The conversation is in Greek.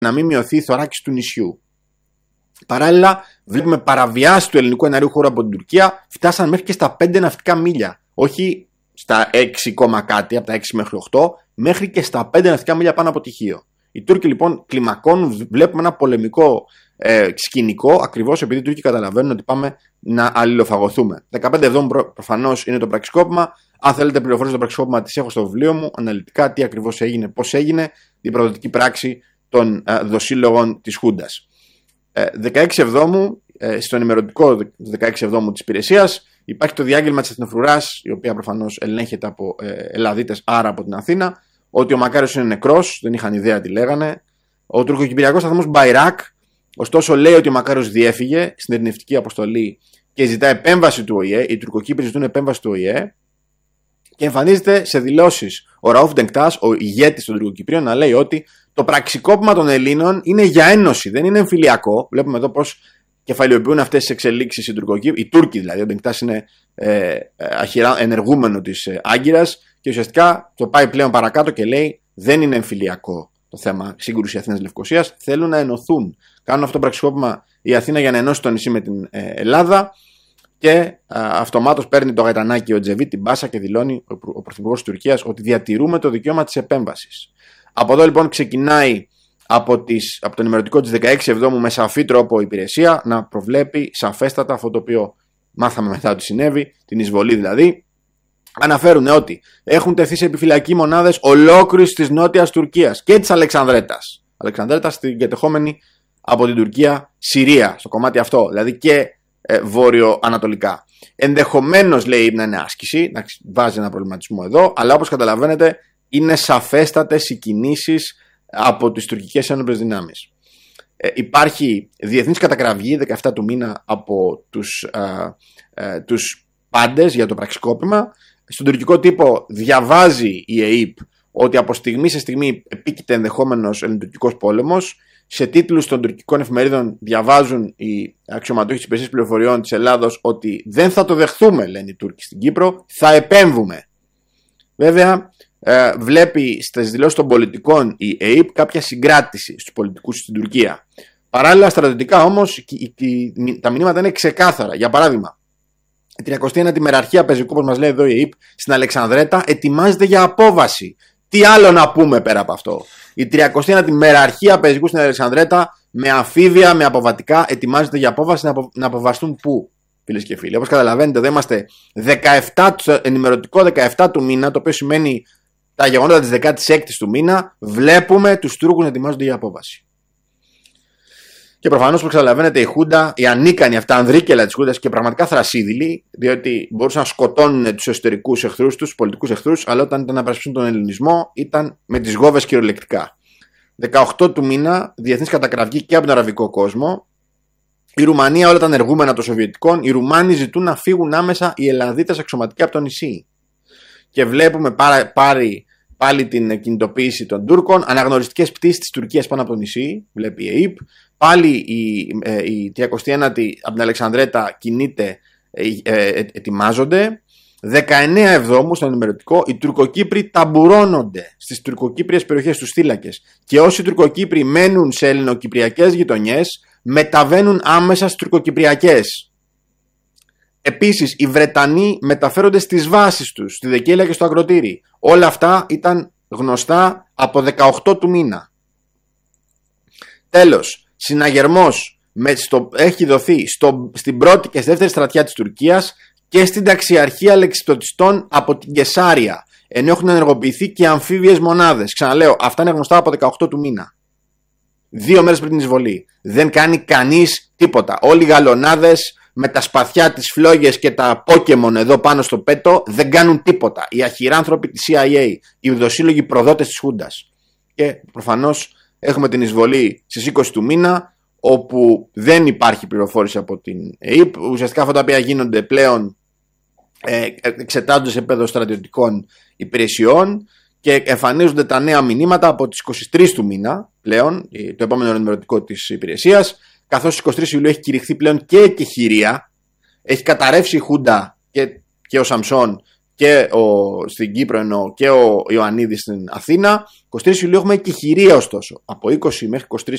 να μην μειωθεί η θωράκιση του νησιού. Παράλληλα, βλέπουμε παραβιάσεις του ελληνικού εναερίου χώρου από την Τουρκία, φτάσαν μέχρι και στα 5 ναυτικά μίλια. Όχι στα 6, κάτι, από τα 6 μέχρι 8, μέχρι και στα 5 ναυτικά μίλια πάνω από τυχείο. Οι Τούρκοι λοιπόν κλιμακώνουν, βλέπουμε ένα πολεμικό σκηνικό, ακριβώς επειδή οι Τούρκοι καταλαβαίνουν ότι πάμε να αλληλοφαγωθούμε. 15 Εβδόμου προφανώς είναι το πραξικόπημα. Αν θέλετε πληροφορίες για το πραξικόπημα, τις έχω στο βιβλίο μου, αναλυτικά τι ακριβώς έγινε, πώς έγινε, η προδοτική πράξη των δοσύλλογων της Χούντας. 16 Εβδόμου, στον ημερωτικό 16 Εβδόμου της υπηρεσίας, υπάρχει το διάγγελμα της Εθνοφρουράς, η οποία προφανώς ελέγχεται από Ελλαδίτες, άρα από την Αθήνα, ότι ο Μακάριος είναι νεκρός, δεν είχαν ιδέα τι λέγανε. Ο τουρκοκυπριακός σταθμός Μπαϊράκ, ωστόσο, λέει ότι ο Μακάριος διέφυγε στην ειρηνευτική αποστολή και ζητά επέμβαση του ΟΗΕ. Οι Τουρκοκύπροι ζητούν επέμβαση του ΟΗΕ. Και εμφανίζεται σε δηλώσεις ο Ραούφ Ντενκτάς, ο ηγέτης των Τουρκοκυπρίων, να λέει ότι το πραξικόπημα των Ελλήνων είναι για ένωση, δεν είναι εμφυλιακό. Βλέπουμε εδώ πώς κεφαλαιοποιούν αυτές τις εξελίξεις οι Τούρκοι, δηλαδή. Ο Ντενκτάς είναι αχυρά ενεργούμενο της Άγκυρας και ουσιαστικά το πάει πλέον παρακάτω και λέει δεν είναι εμφυλιακό το θέμα σύγκρουση Αθήνας-Λευκωσίας. Θέλουν να ενωθούν. Κάνουν αυτό το πραξικόπημα η Αθήνα για να ενώσει το νησί με την Ελλάδα. Και αυτομάτως παίρνει το γαϊτανάκι ο Τζεβίτ την πάσα και δηλώνει ο Πρωθυπουργός της Τουρκίας ότι διατηρούμε το δικαίωμα της επέμβασης. Από εδώ λοιπόν ξεκινάει από τον ημερωτικό της 16 Εβδόμου με σαφή τρόπο η υπηρεσία να προβλέπει σαφέστατα αυτό το οποίο μάθαμε μετά ότι συνέβη, την εισβολή δηλαδή. Αναφέρουν ότι έχουν τεθεί σε επιφυλακή μονάδες ολόκληρης της νότιας Τουρκίας και της Αλεξανδρέτας. Αλεξανδρέτα στην κατεχόμενη από την Τουρκία Συρία, στο κομμάτι αυτό, δηλαδή και βόρειο-ανατολικά. Ενδεχομένως, λέει, να είναι άσκηση, να βάζει ένα προβληματισμό εδώ, αλλά όπως καταλαβαίνετε είναι σαφέστατες οι κινήσεις από τις τουρκικές ένοπλες δυνάμεις. Υπάρχει διεθνής κατακραυγή 17 του μήνα από τους πάντες για το πραξικόπημα. Στον τουρκικό τύπο διαβάζει η ΕΕΠ ότι από στιγμή σε στιγμή επίκειται ενδεχόμενος ελληνοτουρκικός πόλεμος. Σε τίτλους των τουρκικών εφημερίδων διαβάζουν οι αξιωματούχοι της υπηρεσίας πληροφοριών της Ελλάδος ότι δεν θα το δεχθούμε, λένε οι Τούρκοι στην Κύπρο, θα επέμβουμε. Βέβαια, βλέπει στις δηλώσεις των πολιτικών η ΕΕΠ κάποια συγκράτηση στους πολιτικούς στην Τουρκία. Παράλληλα, στρατιωτικά όμως, τα μηνύματα είναι ξεκάθαρα. Για παράδειγμα, η 39η μεραρχία πεζικού, όπως μας λέει εδώ η ΕΕΠ, στην Αλεξανδρέτα ετοιμάζεται για απόβαση. Τι άλλο να πούμε πέρα από αυτό. Η 39η μεραρχία πεζικού στην Αλεξανδρέτα με αμφίβια, με αποβατικά ετοιμάζεται για απόβαση να αποβαστούν πού, φίλες και φίλοι. Όπως καταλαβαίνετε, εδώ είμαστε 17, ενημερωτικό 17 του μήνα, το οποίο σημαίνει τα γεγονότα της 16ης του μήνα, βλέπουμε τους Τούρκους να ετοιμάζονται για απόβαση. Και προφανώς, όπως καταλαβαίνετε, η Χούντα, η ανίκανη αυτά ανδρίκελα της Χούντας και πραγματικά θρασίδηλοι, διότι μπορούσαν να σκοτώνουν τους εσωτερικούς εχθρούς τους, πολιτικούς εχθρούς, αλλά όταν ήταν να περασπίσουν τον ελληνισμό, ήταν με τις γόβες κυριολεκτικά. 18 του μήνα, διεθνής κατακραυγή και από τον αραβικό κόσμο. Η Ρουμανία, όλα τα ενεργούμενα των Σοβιετικών, οι Ρουμάνοι ζητούν να φύγουν άμεσα οι Ελλαδίτες αξιωματικοί από το νησί. Και βλέπουμε πάλι την κινητοποίηση των Τούρκων, αναγνωριστικές πτήσεις της Τουρκίας πάνω από το νησί, βλέπει η ΕΕΠ. Πάλι η 39η από την Αλεξανδρέτα κινείται, ετοιμάζονται. 19 Εβδόμου στον ενημερωτικό οι Τουρκοκύπροι ταμπουρώνονται στις τουρκοκύπριες περιοχές, τους θύλακες. Και όσοι Τουρκοκύπροι μένουν σε ελληνοκυπριακές γειτονιές, μεταβαίνουν άμεσα στις τουρκοκυπριακές. Επίσης, οι Βρετανοί μεταφέρονται στις βάσεις τους, στη Δεκέλεια και στο Ακροτήρι. Όλα αυτά ήταν γνωστά από 18 του μήνα. Τέλος, συναγερμός έχει δοθεί στην πρώτη και στη δεύτερη στρατιά της Τουρκίας και στην ταξιαρχία λεξιπτωτιστών από την Κεσάρια, ενώ έχουν ενεργοποιηθεί και αμφίβιες μονάδες. Ξαναλέω, αυτά είναι γνωστά από 18 του μήνα. 2 μέρες πριν την εισβολή. Δεν κάνει κανείς τίποτα. Όλοι οι γαλονάδες με τα σπαθιά, τις φλόγες και τα Pokemon εδώ πάνω στο πέτο δεν κάνουν τίποτα. Οι αχυράνθρωποι της CIA, οι ουδοσύλλογοι προδότες της Χούντας. Και προφανώς έχουμε την εισβολή στις 20 του μήνα, όπου δεν υπάρχει πληροφόρηση από την ΕΕΠ. Ουσιαστικά αυτά τα οποία γίνονται πλέον εξετάζονται σε επίπεδο στρατιωτικών υπηρεσιών και εμφανίζονται τα νέα μηνύματα από τις 23 του μήνα πλέον, το επόμενο ενημερωτικό της υπηρεσίας, καθώς στις 23 Ιουλίου έχει κηρυχθεί πλέον και εκεχηρία, έχει καταρρεύσει η Χούντα και ο Σαμσόν και στην Κύπρο ενώ και ο Ιωαννίδης στην Αθήνα. 23 Ιουλίου έχουμε εκεχηρία ωστόσο. Από 20 μέχρι 23